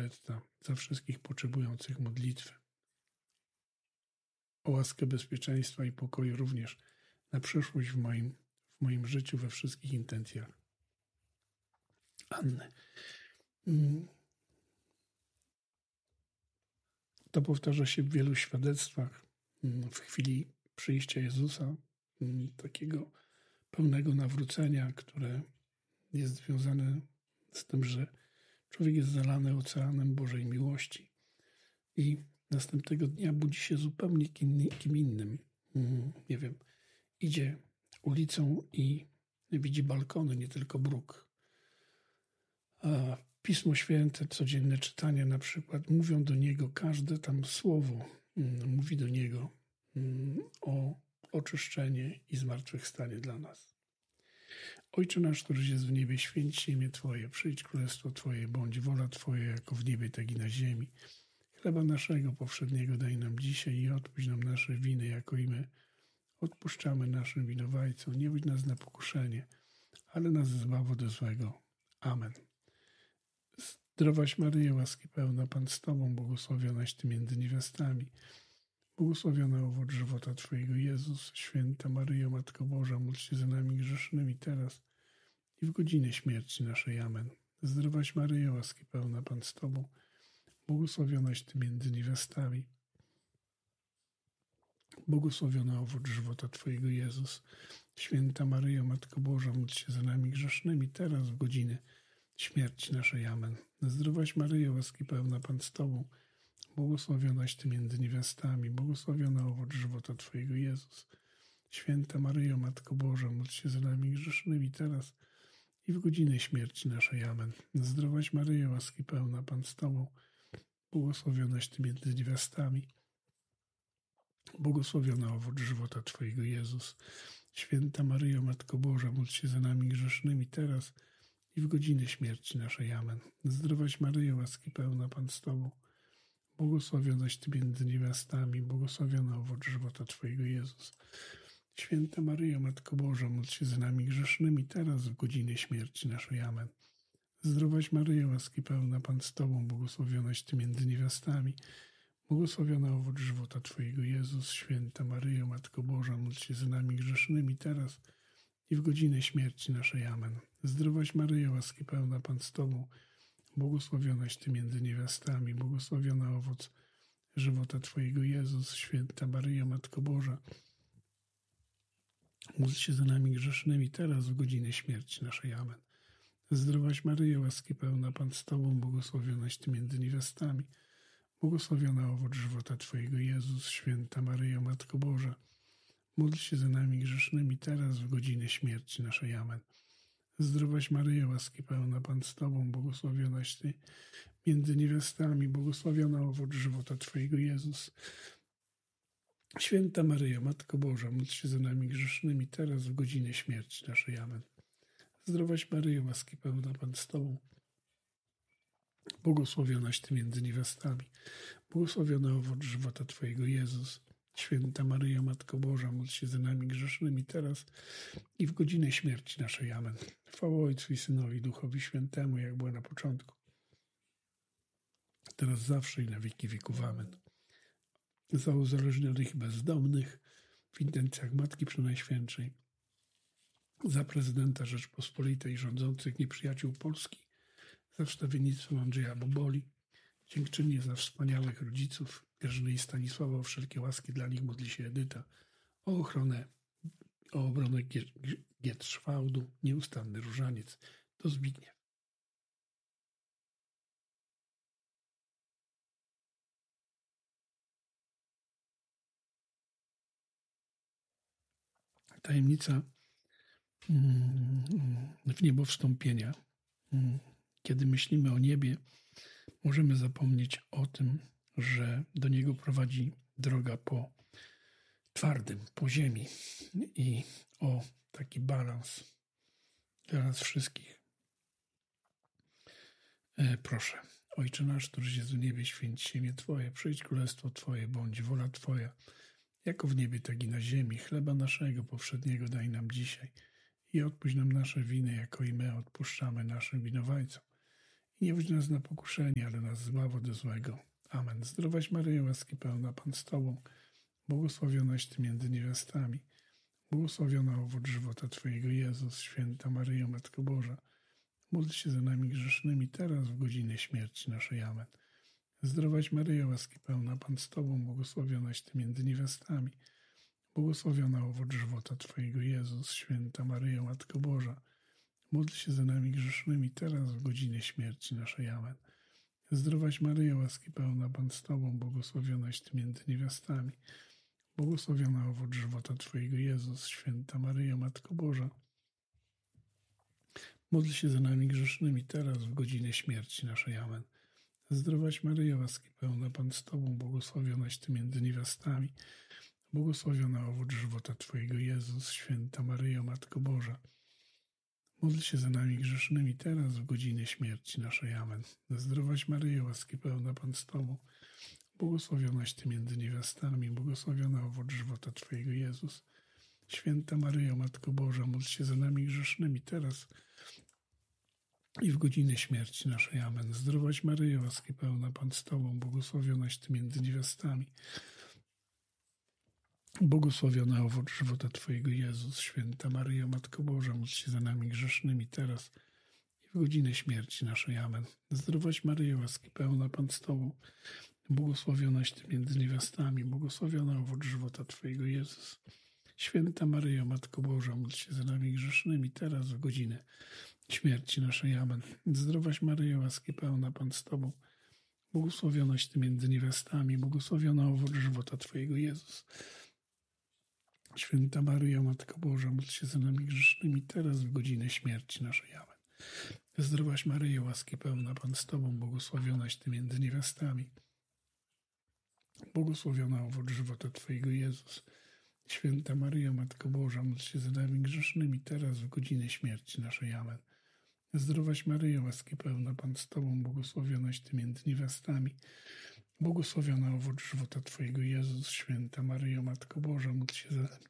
świadectwa, za wszystkich potrzebujących modlitwy. O łaskę bezpieczeństwa i pokoju również na przyszłość w moim życiu, we wszystkich intencjach. Anny. To powtarza się w wielu świadectwach w chwili przyjścia Jezusa, takiego pełnego nawrócenia, które jest związane z tym, że człowiek jest zalany oceanem Bożej miłości i następnego dnia budzi się zupełnie kim innym. Nie wiem, idzie ulicą i widzi balkony, nie tylko bruk. A Pismo Święte, codzienne czytania na przykład mówią do niego, każde tam słowo mówi do niego o oczyszczenie i zmartwychwstanie dla nas. Ojcze nasz, któryś jest w niebie, święć się imię Twoje, przyjdź królestwo Twoje, bądź wola Twoja jako w niebie, tak i na ziemi. Chleba naszego powszedniego daj nam dzisiaj i odpuść nam nasze winy, jako i my odpuszczamy naszym winowajcom. Nie wódź nas na pokuszenie, ale nas zbaw od złego. Amen. Zdrowaś Maryjo, łaski pełna, Pan z Tobą, błogosławionaś Ty między niewiastami. Błogosławiony owoc żywota Twojego, Jezus. Święta Maryjo, Matko Boża, módl się za nami grzesznymi teraz i w godzinę śmierci naszej. Amen. Zdrowaś Maryjo, łaski pełna, Pan z Tobą, błogosławionaś Ty między niewiastami. Błogosławiony owoc żywota Twojego, Jezus. Święta Maryjo, Matko Boża, módl się za nami grzesznymi teraz w godzinę śmierci naszej. Amen. Zdrowaś Maryjo, łaski pełna, Pan z Tobą, błogosławionaś Ty między niewiastami, błogosławiony owoc żywota Twojego, Jezus. Święta Maryjo, Matko Boża, módl się za nami grzesznymi teraz i w godzinę śmierci naszej. Amen. Zdrowaś Maryjo, łaski pełna, Pan z Tobą, błogosławionaś Ty między niewiastami, błogosławiony owoc żywota Twojego, Jezus. Święta Maryjo, Matko Boża, módl się za nami grzesznymi teraz i w godzinę śmierci naszej. Amen. Zdrowaś Maryjo, łaski pełna, Pan z Tobą, błogosławionaś Ty między niewiastami, błogosławiony owoc żywota Twojego, Jezus. Święta Maryjo, Matko Boża, módl się za nami grzesznymi teraz w godzinę śmierci naszej. Amen. Zdrowaś Maryjo, łaski pełna, Pan z Tobą, błogosławionaś Ty między niewiastami, błogosławiony owoc żywota Twojego, Jezus. Święta Maryjo, Matko Boża, módl się za nami grzesznymi teraz i w godzinę śmierci naszej. Amen. Zdrowaś Maryjo, łaski pełna, Pan z Tobą, błogosławionaś Ty między niewiastami, błogosławiony owoc żywota Twojego, Jezus. Święta Maryjo, Matko Boża, módl się za nami grzesznymi teraz w godzinę śmierci naszej. Amen. Zdrowaś Maryjo, łaski pełna, Pan z Tobą, błogosławionaś Ty między niewiastami, błogosławiony owoc żywota Twojego, Jezus. Święta Maryjo, Matko Boża, módl się za nami grzesznymi teraz w godzinę śmierci naszej. Amen. Zdrowaś Maryjo, łaski pełna, Pan z Tobą, błogosławionaś Ty między niewiastami, błogosławiony owoc żywota Twojego, Jezus. Święta Maryjo, Matko Boża, módl się za nami grzesznymi teraz w godzinę śmierci naszej. Amen. Zdrowaś Maryjo, łaski pełna, Pan z Tobą, błogosławionaś Ty między niewiastami, błogosławiony owoc żywota Twojego, Jezus. Święta Maryjo, Matko Boża, módl się za nami grzesznymi teraz i w godzinę śmierci naszej. Amen. Chwała Ojcu i Synowi, Duchowi Świętemu, jak było na początku, teraz zawsze i na wieki wieków. Amen. Za uzależnionych i bezdomnych w intencjach Matki Przenajświętszej, za prezydenta Rzeczpospolitej, rządzących nieprzyjaciół Polski, za wstawiennictwo Andrzeja Boboli, dziękczynnie za wspaniałych rodziców Grażyny i Stanisława, o wszelkie łaski dla nich modli się Edyta, o obronę Gierszwałdu, nieustanny różaniec, to Zbigniew. Tajemnica w niebo wstąpienia. Kiedy myślimy o niebie, możemy zapomnieć o tym, że do niego prowadzi droga po twardym, po ziemi i o taki balans dla nas wszystkich. Proszę, Ojcze nasz, któryś jest w niebie, święć się imię Twoje, przyjdź królestwo Twoje, bądź wola Twoja, jako w niebie, tak i na ziemi. Chleba naszego powszedniego daj nam dzisiaj i odpuść nam nasze winy, jako i my odpuszczamy naszym winowajcom. i nie wódź nas na pokuszenie, ale nas zbaw ode złego. Amen. Zdrowaś Maryjo, łaski pełna, Pan z Tobą, błogosławionaś Ty między niewiastami, błogosławiona owoc żywota Twojego, Jezus. Święta Maryjo, Matko Boża, módl się za nami grzesznymi, teraz w godzinę śmierci naszej. Amen. Zdrowaś Maryjo, łaski pełna, Pan z Tobą, błogosławionaś Ty między niewiastami, błogosławiona owoc żywota Twojego, Jezus. Święta Maryjo, Matko Boża, módl się za nami grzesznymi, teraz w godzinę śmierci naszej. Amen. Zdrowaś Maryjo, łaski pełna, Pan z Tobą, błogosławionaś Ty między niewiastami, błogosławiona owoc żywota Twojego, Jezus. Święta Maryjo, Matko Boża, módl się za nami grzesznymi, teraz w godzinę śmierci naszej. Amen. Zdrowaś Maryjo, łaski pełna, Pan z Tobą, błogosławionaś Ty między niewiastami, błogosławiona owoc żywota Twojego, Jezus. Święta Maryjo, Matko Boża, módl się za nami grzesznymi, teraz w godzinę śmierci naszej. Amen. Zdrowaś Maryjo, łaski pełna, Pan z Tobą, błogosławionaś Ty między niewiastami, błogosławiona owoc żywota Twojego, Jezus. Święta Maryjo, Matko Boża, módl się za nami grzesznymi, teraz i w godzinę śmierci naszej. Amen. Zdrowaś Maryjo, łaski pełna, Pan z Tobą, błogosławionaś Ty między niewiastami, błogosławiona owoc żywota Twojego, Jezus. Święta Maryjo, Matko Boża, módl się za nami grzesznymi, teraz i w godzinę śmierci naszej. Amen. Zdrowaś Maryjo, łaski pełna, Pan z Tobą, błogosławionaś Ty między niewiastami, błogosławiona owoc żywota Twojego, Jezus. Święta Maryjo, Matko Boża, módl się za nami grzesznymi, teraz w godzinę śmierci naszej. Amen. Zdrowaś Maryjo, łaski pełna, Pan z Tobą, błogosławionaś Ty między niewiastami, błogosławiona owoc żywota Twojego, Jezus. Święta Maryjo, Matko Boża, módl się za nami grzesznymi, teraz w godzinę śmierci naszej. Amen. Zdrowaś Maryjo, łaski pełna, Pan z Tobą, błogosławionaś Ty między niewiastami, błogosławiona owoc żywota Twojego, Jezus. Święta Maryjo, Matko Boża, módl się za nami grzesznymi, teraz w godzinę śmierci naszej. Amen. Zdrowaś Maryjo, łaski pełna, Pan z Tobą, błogosławionaś Ty między niewiastami, błogosławiona owoc żywota Twojego, Jezus. Święta Maryjo, Matko Boża, módl się za nami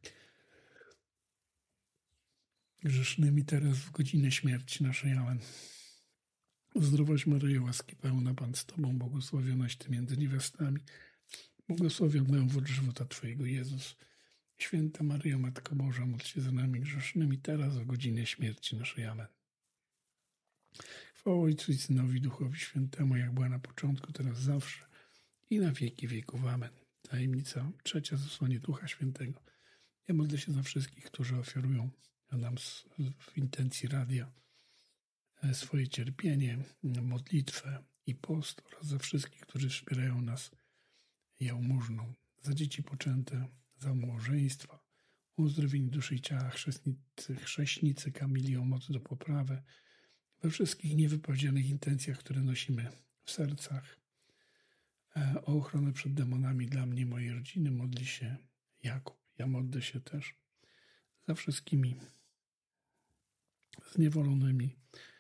grzesznymi, teraz w godzinę śmierci naszej. Amen. Zdrowaś Maryjo, łaski pełna, Pan z Tobą, błogosławionaś Ty między niewiastami, błogosławiony owoc żywota Twojego, Jezus. Święta Maryjo, Matko Boża, módl się za nami grzesznymi, teraz w godzinę śmierci naszej. Amen. Chwała Ojcu i Synowi, Duchowi Świętemu, jak była na początku, teraz zawsze i na wieki wieków. Amen. Tajemnica trzecia, zesłanie Ducha Świętego. Ja modlę się za wszystkich, którzy ofiarują nam w intencji radia swoje cierpienie, modlitwę i post, oraz za wszystkich, którzy wspierają nas jałmużną, za dzieci poczęte, za małżeństwa, o uzdrowienie duszy i ciała chrześnicy Kamili, o moc do poprawy, we wszystkich niewypowiedzianych intencjach, które nosimy w sercach, o ochronę przed demonami dla mnie, mojej rodziny, modli się Jakub. Ja modlę się też za wszystkimi zniewolonymi,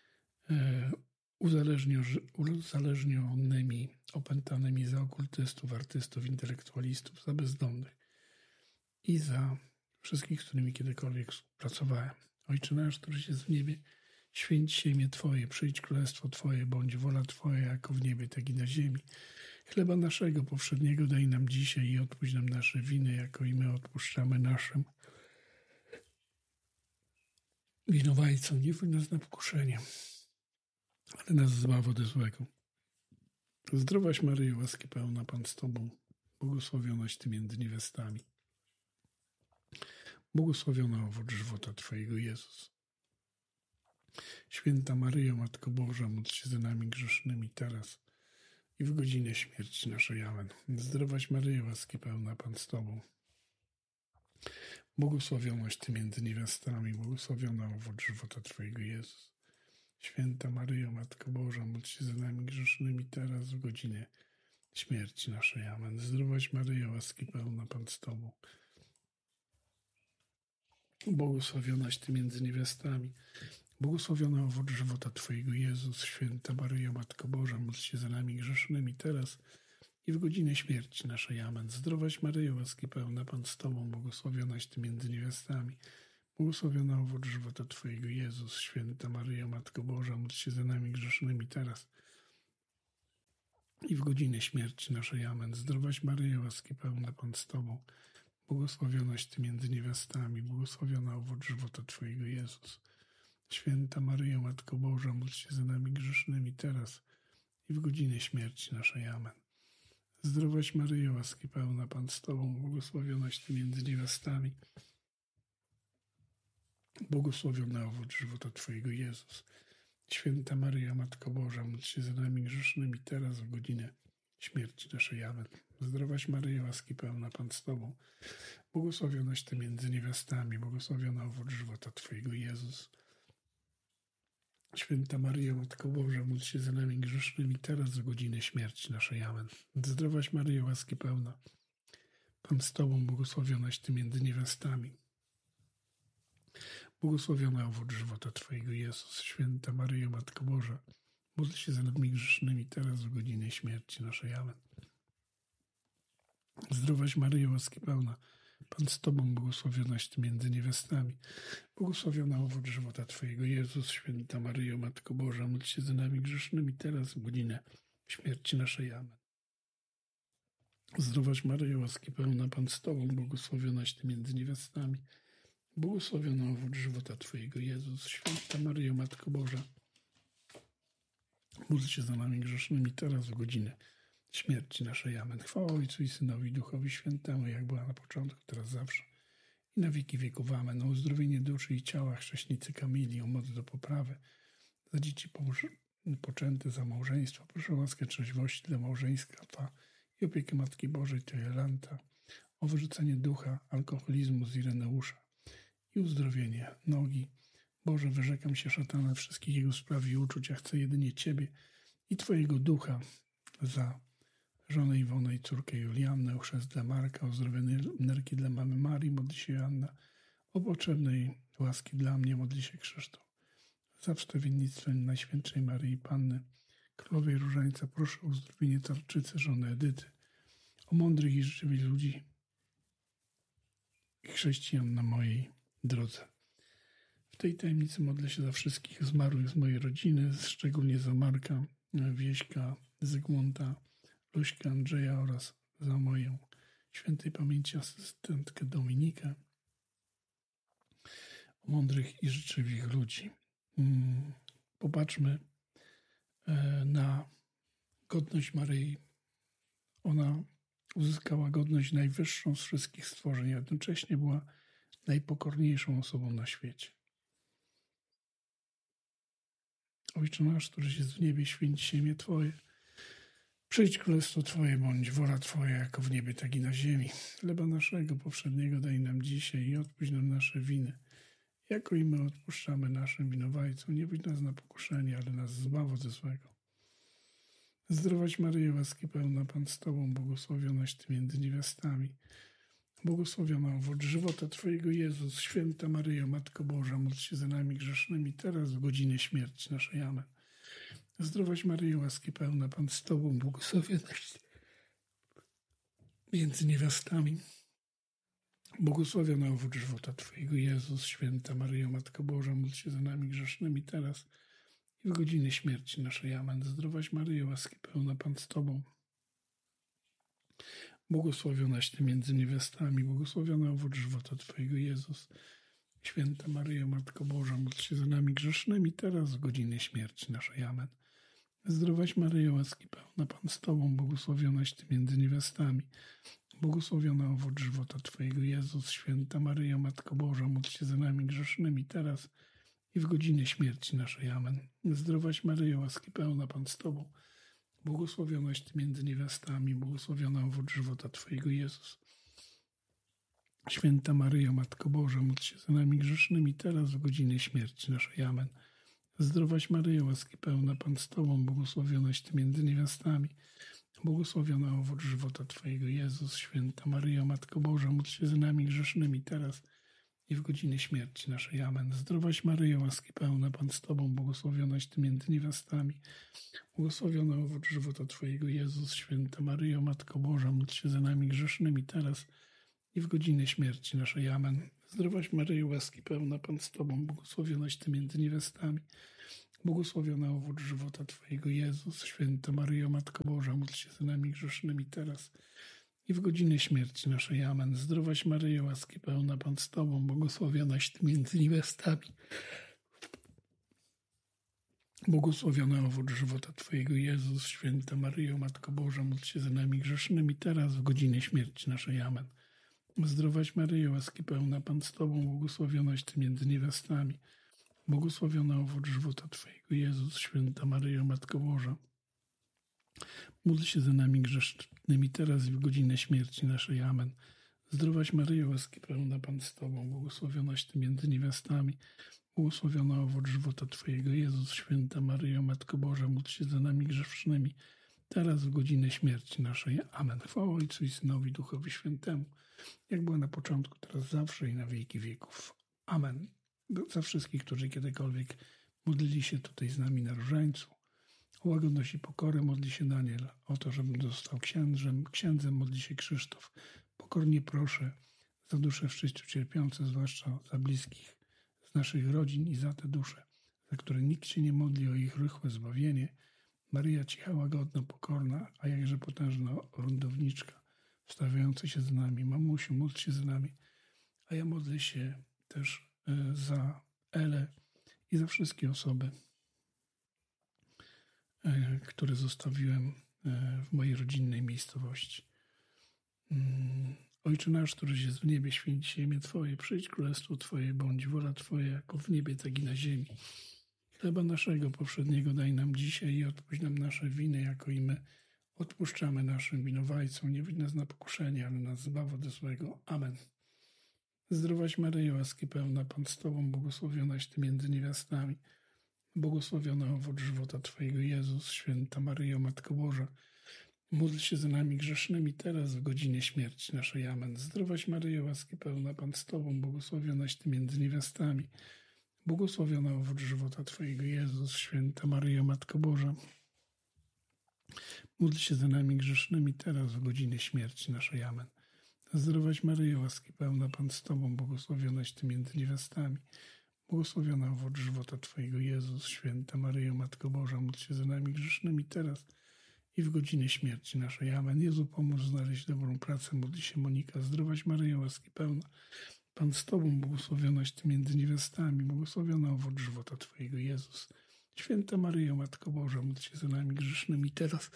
uzależnionymi, opętanymi, za okultystów, artystów, intelektualistów, za bezdomnych i za wszystkich, z którymi kiedykolwiek współpracowałem. Ojcze nasz, któryś jest w niebie, święć się imię Twoje, przyjdź królestwo Twoje, bądź wola Twoja, jako w niebie, tak i na ziemi. Chleba naszego powszedniego daj nam dzisiaj i odpuść nam nasze winy, jako i my odpuszczamy naszym winowajcom. Nie wódź nas na pokuszenie, ale nas zbaw ode złego. Zdrowaś Maryjo, łaski pełna, Pan z Tobą, błogosławionaś Ty między niewiastami, błogosławiona owoc żywota Twojego, Jezus. Święta Maryjo, Matko Boża, módl się za nami grzesznymi, teraz i w godzinę śmierci naszej. Amen. Zdrowaś Maryjo, łaski pełna, Pan z Tobą, błogosławionaś Ty między niewiastami, błogosławiona owoc żywota Twojego, Jezus. Święta Maryjo, Matko Boża, módl się za nami grzesznymi, teraz w godzinę śmierci naszej. Amen. Zdrowaś Maryjo, łaski pełna, Pan z Tobą, błogosławionaś Ty między niewiastami, błogosławiona owoc żywota Twojego, Jezus. Święta Maryjo, Matko Boża, módl się za nami grzesznymi, teraz i w godzinę śmierci naszej. Amen. Zdrowaś Maryjo, łaski pełna, Pan z Tobą, błogosławionaś Ty między niewiastami, błogosławiona owoc żywota Twojego, Jezus. Święta Maryjo, Matko Boża, módl się za nami grzesznymi, teraz i w godzinę śmierci naszej. Amen. Zdrowaś Maryjo, łaski pełna, Pan z Tobą, błogosławionaś Ty między niewiastami, błogosławiona owoc żywota Twojego, Jezus. Święta Maryjo, Matko Boża, módl się za nami grzesznymi teraz i w godzinę śmierci naszej. Amen. Zdrowaś Maryjo, łaski pełna, Pan z Tobą, błogosławionaś Ty między niewiastami, błogosławiona owoc żywota Twojego, Jezus. Święta Maryjo, Matko Boża, módl się za nami grzesznymi teraz w godzinę śmierci naszej. Amen. Zdrowaś Maryjo, łaski pełna, Pan z Tobą, błogosławionaś Ty między niewiastami, błogosławiona owoc żywota Twojego, Jezus. Święta Maryjo, Matko Boża, módl się za nami grzesznymi teraz w godzinę śmierci naszej. Amen. Zdrowaś Maryjo, łaski pełna, Pan z Tobą, błogosławionaś Ty między niewiastami, błogosławiona owoc żywota Twojego, Jezus. Święta Maryjo, Matko Boża, módl się za nami grzesznymi teraz w godzinę śmierci naszej. Amen. Zdrowaś Maryjo, łaski pełna, Pan z Tobą, błogosławionaś Ty między niewiastami, błogosławiona owoc żywota Twojego, Jezus. Święta Maryjo, Matko Boża, módl się za nami grzesznymi teraz w godzinę śmierci naszej. Amen. Zdrowaś Maryjo, łaski pełna, Pan z Tobą, błogosławionaś Ty między niewiastami, błogosławiona owoc żywota Twojego, Jezus. Święta Maryjo, Matko Boża, módl się za nami grzesznymi teraz w godzinę śmierci naszej. Amen. Chwała Ojcu i Synowi, Duchowi Świętemu, jak była na początku, teraz zawsze i na wieki wieków. Amen. O uzdrowienie duszy i ciała chrześnicy Kamili, o moc do poprawy, za dzieci poczęte, za małżeństwo. Proszę o łaskę trzeźwości dla małżeństwa i opiekę Matki Bożej Toleranta, o wyrzucenie ducha alkoholizmu z Ireneusza i uzdrowienie nogi. Boże, wyrzekam się szatana wszystkich jego spraw i uczuć, a chcę jedynie Ciebie i Twojego ducha za żonę Iwonę i córkę Juliannę, o chrzest dla Marka, o zdrowienie nerki dla mamy Marii, modli się Joanna, o potrzebnej łaski dla mnie, modli się Krzysztof. Za wstawiennictwem Najświętszej Maryi Panny, Królowej Różańca, proszę o uzdrowienie tarczycy, żony Edyty, o mądrych i życzliwych ludzi i chrześcijan na mojej drodze. W tej tajemnicy modlę się za wszystkich zmarłych z mojej rodziny, szczególnie za Marka, Wieśka, Zygmunta, Luśkę, Andrzeja oraz za moją świętej pamięci asystentkę Dominikę, o mądrych i życzliwych ludzi. Popatrzmy na godność Maryi. Ona uzyskała godność najwyższą z wszystkich stworzeń, a jednocześnie była najpokorniejszą osobą na świecie. Ojcze nasz, któryś jest w niebie, święć się imię Twoje. Przyjdź królestwo Twoje, bądź wola Twoja, jako w niebie, tak i na ziemi. Chleba naszego powszedniego daj nam dzisiaj i odpuść nam nasze winy, jako i my odpuszczamy naszym winowajcom. Nie wódź nas na pokuszenie, ale nas zbaw od złego. Zdrowaś Maryjo, łaski pełna, Pan z Tobą, błogosławionaś Ty między niewiastami, błogosławiona owoc żywota Twojego, Jezus. Święta Maryjo, Matko Boża, módl się za nami grzesznymi teraz w godzinę śmierci naszej. Amen. Zdrowaś Maryjo, łaski pełna, Pan z Tobą, błogosławionaś między niewiastami, błogosławiona owoc żywota Twojego, Jezus. Święta Maryjo, Matko Boża, módl się za nami grzesznymi teraz i w godzinę śmierci naszej. Amen. Zdrowaś Maryjo, łaski pełna, Pan z Tobą, błogosławionaś Ty między niewiastami, błogosławiona owoc żywota Twojego, Jezus. Święta Maryjo, Matko Boża, módl się za nami grzesznymi teraz w godzinę śmierci naszej. Amen. Zdrowaś Maryjo, łaski pełna, Pan z Tobą, błogosławionaś Ty między niewiastami, błogosławiona owoc żywota Twojego, Jezus. Święta Maryjo, Matko Boża, módl się za nami grzesznymi teraz i w godzinę śmierci naszej. Amen. Zdrowaś Maryjo, łaski pełna, Pan z Tobą, błogosławionaś Ty między niewiastami, błogosławiona owoc żywota Twojego, Jezus. Święta Maryjo, Matko Boża, módl się za nami grzesznymi teraz w godzinę śmierci naszej. Amen. Zdrowaś Maryjo, łaski pełna, Pan z Tobą, błogosławionaś Ty między niewiastami, błogosławiona owoc żywota Twojego, Jezus. Święta Maryjo, Matko Boża, módl się za nami grzesznymi teraz i w godzinę śmierci naszej. Amen. Zdrowaś Maryjo, łaski pełna, Pan z Tobą, błogosławionaś Ty między niewiastami, błogosławiona owoc żywota Twojego, Jezus. Święta Maryjo, Matko Boża, módl się za nami grzesznymi teraz i w godzinę śmierci naszej. Amen. Zdrowaś Maryjo, łaski pełna, Pan z Tobą, błogosławionaś Ty między niewiastami, Błogosławiony owoc żywota Twojego, Jezus. Święta Maryjo, Matko Boża, módl się za nami grzesznymi teraz i w godzinę śmierci naszej. Amen. Zdrowaś Maryjo, łaski pełna, Pan z Tobą, błogosławionaś Ty między niewiastami. Błogosławiony owoc żywota Twojego, Jezus. Święta Maryjo, Matko Boża, módl się za nami grzesznymi teraz w godzinę śmierci naszej. Amen. Zdrowaś Maryjo, łaski pełna, Pan z Tobą, błogosławionaś Ty między niewiastami. Błogosławiony owoc żywota Twojego, Jezus. Święta Maryjo, Matko Boża, módl się za nami grzesznymi teraz i w godzinę śmierci naszej. Amen. Zdrowaś Maryjo, łaski pełna, Pan z Tobą, błogosławionaś Ty między niewiastami. Błogosławiony owoc żywota Twojego, Jezus. Święta Maryjo, Matko Boża, módl się za nami grzesznymi teraz w godzinę śmierci naszej. Amen. Chwała Ojcu i Synowi, Duchowi Świętemu, jak była na początku, teraz zawsze i na wieki wieków. Amen. Za wszystkich, którzy kiedykolwiek modlili się tutaj z nami na różańcu, o łagodność i pokorę modli się Daniel, o to, żebym został księdzem modli się Krzysztof. Pokornie proszę za dusze w szczęściu cierpiące, zwłaszcza za bliskich z naszych rodzin i za te dusze, za które nikt się nie modli o ich rychłe zbawienie. Maryja cicha, łagodna, pokorna, a jakże potężna orędowniczka, wstawiająca się z nami. Mamusiu, módl się z nami. A ja modlę się też za Elę i za wszystkie osoby, które zostawiłem w mojej rodzinnej miejscowości. Ojcze nasz, któryś jest w niebie, święć się imię Twoje, przyjdź królestwo Twoje, bądź wola Twoja, jako w niebie, tak i na ziemi. Chleba naszego powszedniego daj nam dzisiaj i odpuść nam nasze winy, jako i my odpuszczamy naszym winowajcom. Nie wódź nas na pokuszenie, ale nas zbaw ode złego. Amen. Zdrowaś Maryjo, łaski pełna, Pan z Tobą, błogosławionaś Ty między niewiastami. Błogosławiony owoc żywota Twojego, Jezus. Święta Maryjo, Matko Boża, módl się za nami grzesznymi teraz w godzinie śmierci naszej. Amen. Zdrowaś Maryjo, łaski pełna, Pan z Tobą, błogosławionaś Ty między niewiastami. Błogosławiony owoc żywota Twojego, Jezus. Święta Maryjo, Matko Boża, módl się za nami grzesznymi teraz w godzinie śmierci naszej. Amen. Zdrowaś Maryjo, łaski pełna, Pan z Tobą, błogosławionaś Ty między niewiastami. Błogosławiony owoc żywota Twojego, Jezus. Święta Maryjo, Matko Boża, módl się za nami grzesznymi teraz i w godzinę śmierci naszej. Amen. Jezu, pomóż znaleźć dobrą pracę, módli się Monika. Zdrowaś Maryjo, łaski pełna, Pan z Tobą, błogosławionaś Ty między niewiastami. Błogosławiony owoc żywota Twojego, Jezus. Święta Maryjo, Matko Boża, módl się za nami grzesznymi teraz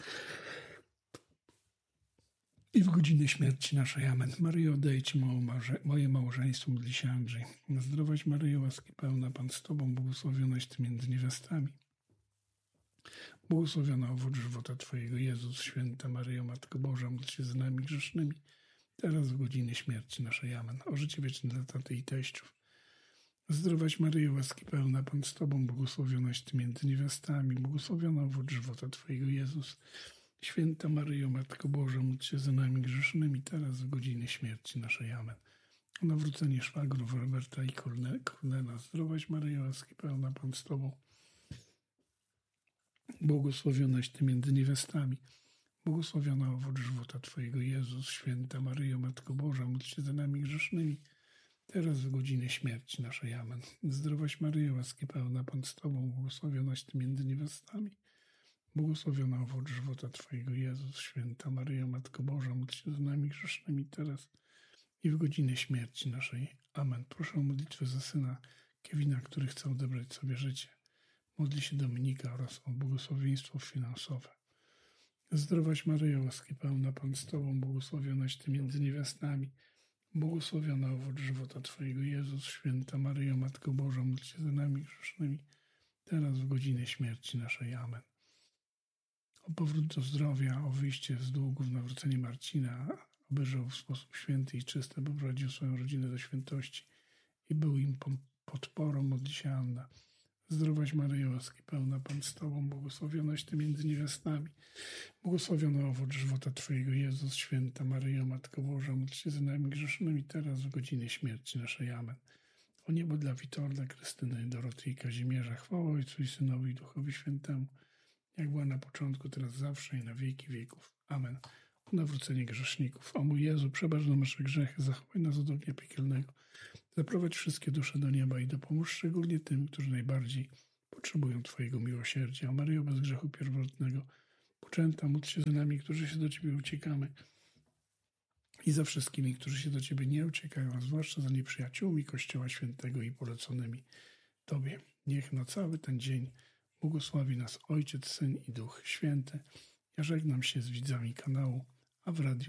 i w godzinę śmierci naszej. Amen. Maryjo, oddaję Ci moje małżeństwo, módli się Andrzej. Zdrowaś Maryjo, łaski pełna, Pan z Tobą, błogosławionaś Ty między niewiastami. Błogosławiony owoc żywota Twojego, Jezus. Święta Maryjo, Matko Boża, módl się za nami grzesznymi teraz w godzinę śmierci naszej. Amen. O życie wieczne dla taty i teściów. Zdrowaś Maryjo, łaski pełna, Pan z Tobą, błogosławionaś Ty między niewiastami. Błogosławiony owoc żywota Twojego, Jezus. Święta Maryjo, Matko Boża, módl się za nami grzesznymi teraz w godzinie śmierci naszej. Amen. O nawrócenie szwagrów Roberta i Kornela. Zdrowaś Maryjo, łaski pełna, Pan z Tobą, błogosławionaś Ty między niewiastami. Błogosławiony owoc żywota Twojego, Jezus. Święta Maryjo, Matko Boża, módl się za nami grzesznymi teraz w godzinę śmierci naszej. Amen. Zdrowaś Maryjo, łaski pełna, Pan z Tobą, błogosławionaś Ty między niewiastami. Błogosławiony owoc żywota Twojego, Jezus. Święta Maryjo, Matko Boża, módl się za nami grzesznymi teraz i w godzinę śmierci naszej. Amen. Proszę o modlitwę za syna Kevina, który chce odebrać sobie życie. Modli się Dominika oraz o błogosławieństwo finansowe. Zdrowaś Maryjo, łaski pełna, Pan z Tobą, błogosławionaś Ty między niewiastami. Błogosławiony owoc żywota Twojego, Jezus. Święta Maryjo, Matko Boża, módl się za nami grzesznymi teraz w godzinę śmierci naszej. Amen. O powrót do zdrowia, o wyjście z długów, nawrócenie Marcina, aby żył w sposób święty i czysty, aby prowadził swoją rodzinę do świętości i był im podporą, modli się Anna. Zdrowaś Maryjo, łaski pełna, Pan z Tobą, błogosławionaś Ty między niewiastami. Błogosławiony owoc żywota Twojego, Jezus. Święta Maryjo, Matko Boża, módl się za nami grzesznymi teraz w godzinie śmierci naszej. Amen. O niebo dla Witolda, Krystyny, Doroty i Kazimierza. Chwała Ojcu i Synowi i Duchowi Świętemu, jak była na początku, teraz zawsze i na wieki wieków. Amen. O nawrócenie grzeszników. O mój Jezu, przebacz nam nasze grzechy, zachowaj nas od ognia piekielnego. Zaprowadź wszystkie dusze do nieba i dopomóż szczególnie tym, którzy najbardziej potrzebują Twojego miłosierdzia. Maryjo bez grzechu pierwotnego, poczęta, módl się za nami, którzy się do Ciebie uciekamy i za wszystkimi, którzy się do Ciebie nie uciekają, a zwłaszcza za nieprzyjaciółmi Kościoła Świętego i poleconymi Tobie. Niech na cały ten dzień błogosławi nas Ojciec, Syn i Duch Święty. Ja żegnam się z widzami kanału, a w radiu